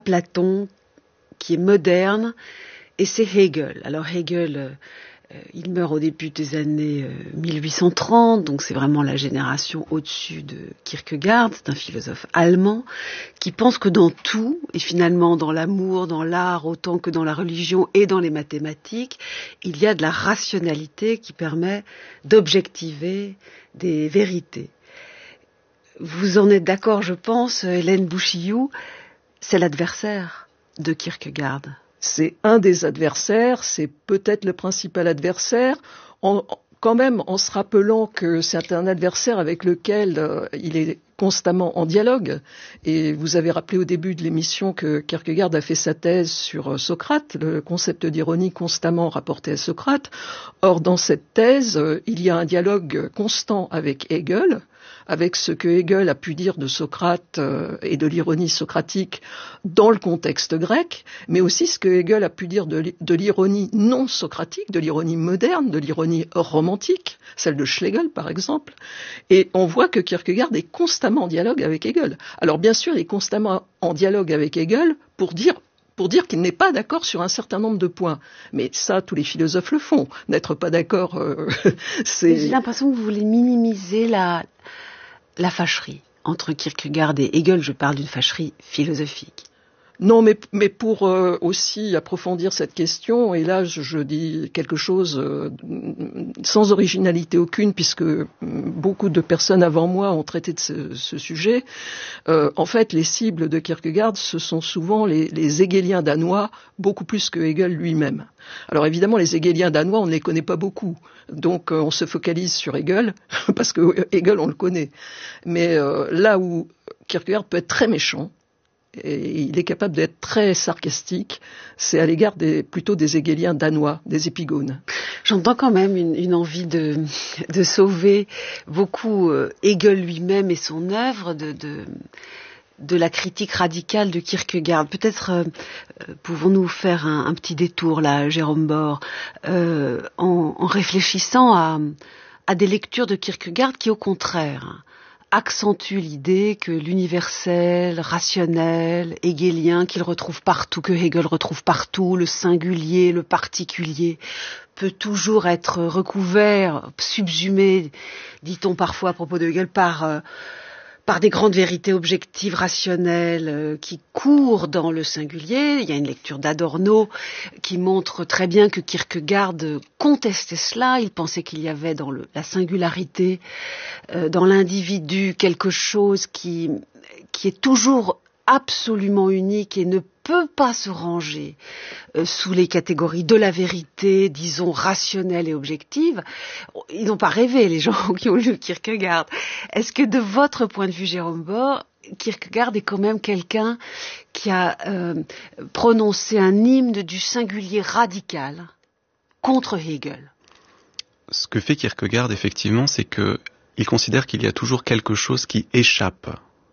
Platon qui est moderne, et c'est Hegel. Alors Hegel, il meurt au début des années 1830, donc c'est vraiment la génération au-dessus de Kierkegaard. C'est un philosophe allemand qui pense que dans tout, et finalement dans l'amour, dans l'art, autant que dans la religion et dans les mathématiques, il y a de la rationalité qui permet d'objectiver des vérités. Vous en êtes d'accord, je pense, Hélène Bouchillou, c'est l'adversaire de Kierkegaard. C'est un des adversaires, c'est peut-être le principal adversaire, quand même en se rappelant que c'est un adversaire avec lequel il est constamment en dialogue. Et vous avez rappelé au début de l'émission que Kierkegaard a fait sa thèse sur Socrate, le concept d'ironie constamment rapporté à Socrate. Or, dans cette thèse, il y a un dialogue constant avec Hegel, avec ce que Hegel a pu dire de Socrate et de l'ironie socratique dans le contexte grec, mais aussi ce que Hegel a pu dire de l'ironie non socratique, de l'ironie moderne, de l'ironie romantique, celle de Schlegel par exemple. Et on voit que Kierkegaard est constamment en dialogue avec Hegel. Alors bien sûr, il est constamment en dialogue avec Hegel pour dire qu'il n'est pas d'accord sur un certain nombre de points. Mais ça, tous les philosophes le font. N'être pas d'accord, c'est... J'ai l'impression que vous voulez minimiser la fâcherie entre Kierkegaard et Hegel. Je parle d'une fâcherie philosophique. Non, mais pour aussi approfondir cette question, et là je dis quelque chose sans originalité aucune, puisque beaucoup de personnes avant moi ont traité de ce sujet. En fait, les cibles de Kierkegaard, ce sont souvent les hegéliens danois, beaucoup plus que Hegel lui-même. Alors évidemment, les hegéliens danois, on ne les connaît pas beaucoup, donc on se focalise sur Hegel, parce que Hegel, on le connaît. Mais là où Kierkegaard peut être très méchant, et il est capable d'être très sarcastique, c'est à l'égard plutôt des hegéliens danois, des épigones. J'entends quand même une envie de sauver beaucoup Hegel lui-même et son œuvre de la critique radicale de Kierkegaard. Peut-être pouvons-nous faire un petit détour là, Jérôme Bor, en réfléchissant à des lectures de Kierkegaard qui, au contraire, accentue l'idée que l'universel, rationnel, hegelien, qu'il retrouve partout, que Hegel retrouve partout, le singulier, le particulier, peut toujours être recouvert, subsumé, dit-on parfois à propos de Hegel, par des grandes vérités objectives, rationnelles, qui courent dans le singulier. Il y a une lecture d'Adorno qui montre très bien que Kierkegaard contestait cela. Il pensait qu'il y avait dans la singularité, dans l'individu, quelque chose qui est toujours absolument unique et ne peut pas se ranger sous les catégories de la vérité, disons, rationnelle et objective. Ils n'ont pas rêvé, les gens qui ont lu Kierkegaard. Est-ce que de votre point de vue, Jérôme Bor, Kierkegaard est quand même quelqu'un qui a prononcé un hymne du singulier radical contre Hegel? Ce que fait Kierkegaard, effectivement, c'est qu'il considère qu'il y a toujours quelque chose qui échappe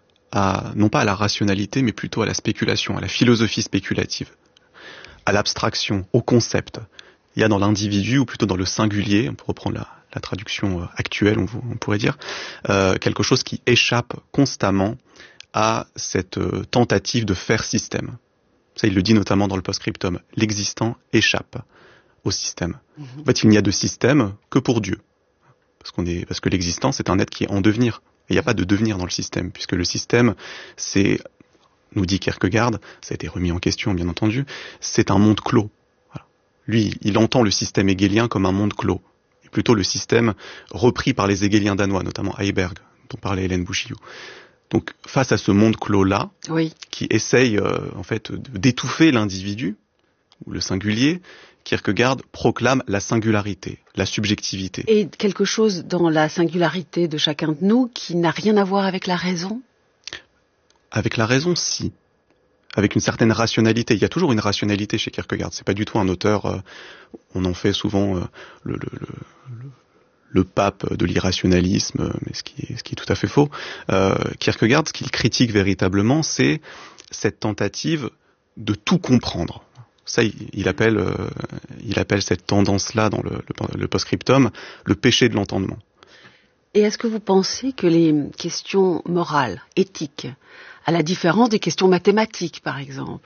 non pas à la rationalité, mais plutôt à la spéculation, à la philosophie spéculative, à l'abstraction, au concept. Il y a dans l'individu, ou plutôt dans le singulier, on peut reprendre la traduction actuelle, on pourrait dire, quelque chose qui échappe constamment à cette tentative de faire système. Ça, il le dit notamment dans le post-scriptum. L'existant échappe au système. En fait, il n'y a de système que pour Dieu. Parce que l'existant, c'est un être qui est en devenir. Il n'y a pas de devenir dans le système, puisque le système, c'est, nous dit Kierkegaard, ça a été remis en question bien entendu, c'est un monde clos. Voilà. Lui, il entend le système hegélien comme un monde clos, et plutôt le système repris par les hegéliens danois, notamment Heiberg, dont parlait Hélène Bouchillou. Donc, face à ce monde clos-là, oui, qui essaye en fait d'étouffer l'individu, ou le singulier, Kierkegaard proclame la singularité, la subjectivité. Et quelque chose dans la singularité de chacun de nous qui n'a rien à voir avec la raison ? Avec la raison, si. Avec une certaine rationalité. Il y a toujours une rationalité chez Kierkegaard. C'est pas du tout un auteur, on en fait souvent le pape de l'irrationalisme, mais ce qui est tout à fait faux. Kierkegaard, ce qu'il critique véritablement, c'est cette tentative de tout comprendre. Ça, il appelle cette tendance-là dans le post-scriptum le péché de l'entendement. Et est-ce que vous pensez que les questions morales, éthiques, à la différence des questions mathématiques, par exemple,